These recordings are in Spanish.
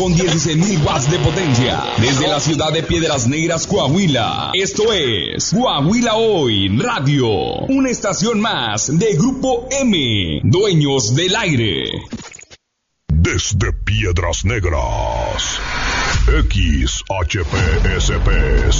Con 16.000 watts de potencia, desde la ciudad de Piedras Negras, Coahuila. Esto es Coahuila Hoy Radio, una estación más de Grupo M, dueños del aire. Desde Piedras Negras, XHPSP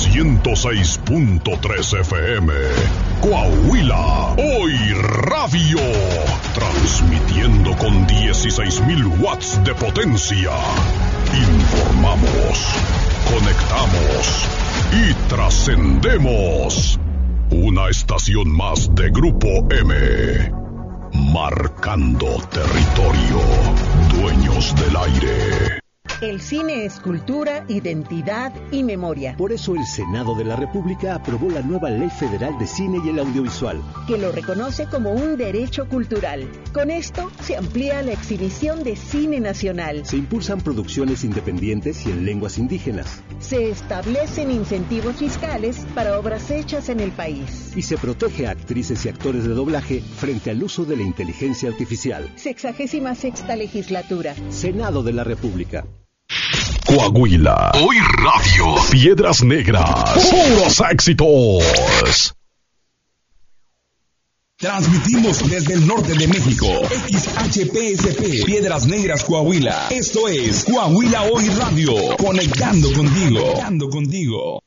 106.3 FM, Coahuila Hoy Radio, transmitiendo con 16.000 watts de potencia. Informamos, conectamos y trascendemos. Una estación más de Grupo M. Marcando territorio, dueños del aire. El cine es cultura, identidad y memoria. Por eso el Senado de la República aprobó la nueva Ley Federal de Cine y el Audiovisual, que lo reconoce como un derecho cultural. Con esto se amplía la exhibición de cine nacional. Se impulsan producciones independientes y en lenguas indígenas. Se establecen incentivos fiscales para obras hechas en el país. Y se protege a actrices y actores de doblaje frente al uso de la inteligencia artificial. 66ª legislatura. Senado de la República. Coahuila Hoy Radio. Piedras Negras. Puros éxitos. Transmitimos desde el norte de México. XHPSP Piedras Negras, Coahuila. Esto es Coahuila Hoy Radio. Conectando contigo.